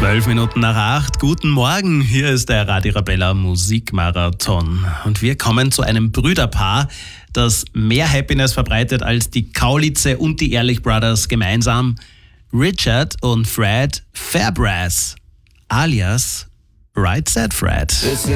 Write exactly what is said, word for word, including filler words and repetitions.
Zwölf Minuten nach acht. Guten Morgen, hier ist der Radio Arabella Musikmarathon. Und wir kommen zu einem Brüderpaar, das mehr Happiness verbreitet als die Kaulitze und die Ehrlich Brothers gemeinsam. Richard und Fred Fairbrass, alias Right Said Fred.